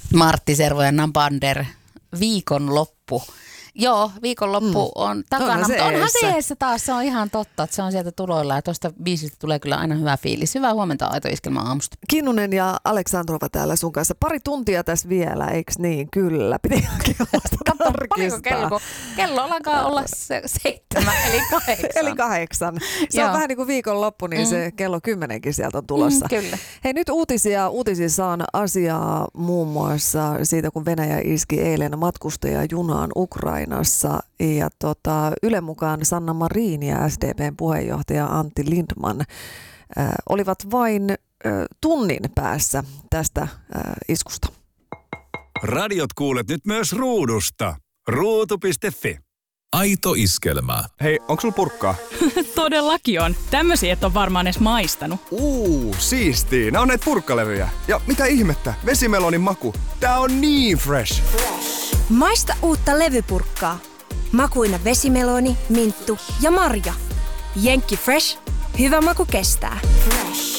Martti Servo ja Nabander, viikonloppu. Joo, viikonloppu on takana, mutta onhan se eessä taas, se on ihan totta, että se on sieltä tuloilla ja tuosta biisistä tulee kyllä aina hyvä fiilis. Hyvää huomenta Aito Iskelmä aamusta. Kinnunen ja Aleksandrova täällä sun kanssa. Pari tuntia tässä vielä, eikö niin? Kyllä, piti tarkistaa. Kello alkaa olla 7, eli 8. Eli 8. Se on vähän niin kuin viikonloppu, niin se kello 10kin sieltä on tulossa. Kyllä. Hei, nyt uutisissa on asiaa muun muassa siitä, kun Venäjä iski eilen matkustajajunaan Ukrainassa. Ja Ylen mukaan Sanna Marin ja SDP:n puheenjohtaja Antti Lindman olivat vain tunnin päässä tästä iskusta. Radiot kuulet nyt myös ruudusta. Ruutu.fi. Aito Iskelmä. Hei, onko sulla purkkaa? Todellakin on. Tämmöisiä et ole varmaan edes maistanut. Siistii. Nää on näitä purkkalevyjä. Ja mitä ihmettä? Vesimelonin maku. Tää on niin fresh. Maista uutta levypurkkaa. Makuina vesimeloni, minttu ja marja. Jenkki Fresh. Hyvä maku kestää. Fresh.